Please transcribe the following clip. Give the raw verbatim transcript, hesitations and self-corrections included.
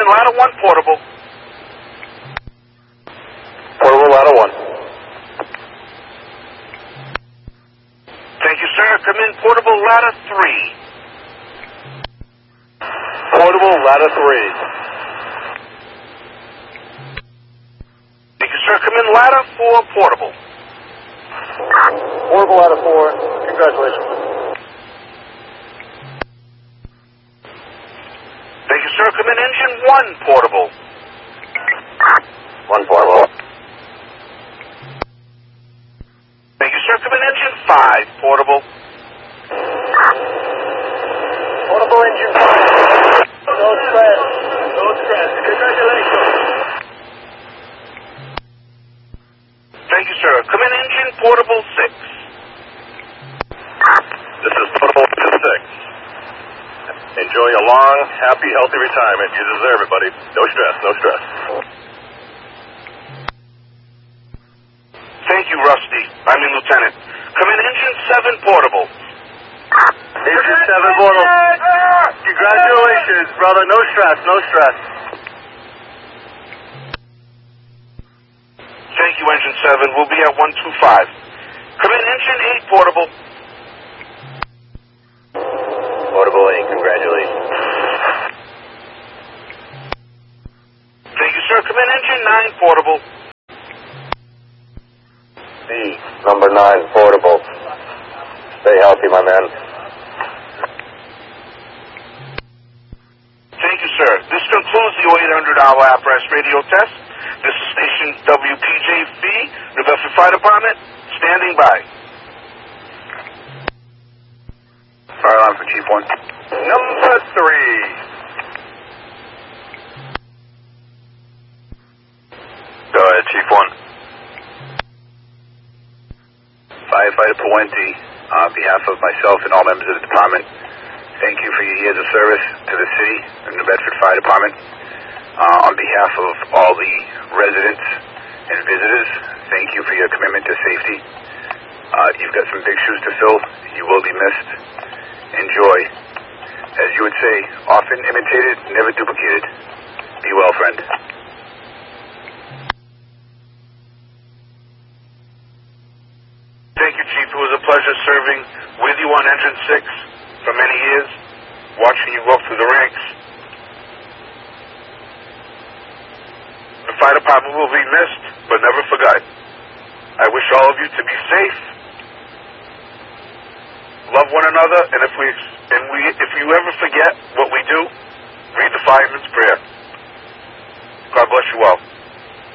in ladder one, portable. Portable ladder one. Thank you, sir. Come in, portable ladder three. Portable ladder three. Thank you, sir. Come in, ladder four, portable. Portable ladder four. Congratulations. Thank you, sir. Come in, engine one, portable. One portable. Thank you, sir. Come in, engine five, portable. Portable engine five. No stress. No stress. Congratulations. Thank you, sir. Come in, engine portable six. This is portable engine six. Enjoy a long, happy, healthy retirement. You deserve it, buddy. No stress. No stress. Thank you, Rusty. I mean, Lieutenant. Come in, engine seven, portable. Engine seven portable. Congratulations, brother. No stress. No stress. Thank you, engine seven. We'll be at one two five. Come in, engine eight, portable. Portable eight. Congratulations. Thank you, sir. Come in, engine nine, portable. B, number nine, portable. Stay healthy, my man. Thank you, sir. This concludes the eight hundred hour apparatus radio test. This is station W P J V, New Bedford Fire Department, standing by. Fire alarm for Chief one. Number three. Go ahead, Chief one. Firefighter Puente, on behalf of myself and all members of the department, thank you for your years of service to the city and New Bedford Fire Department. Uh, on behalf of all the residents and visitors, thank you for your commitment to safety. Uh, you've got some big shoes to fill. You will be missed. Enjoy. As you would say, often imitated, never duplicated. Be well, friend. Thank you, Chief. It was a pleasure serving with you on Engine six for many years, watching you go up through the ranks. The fire department will be missed, but never forgotten. I wish all of you to be safe, love one another, and if we and we if you ever forget what we do, read the fireman's prayer. God bless you all.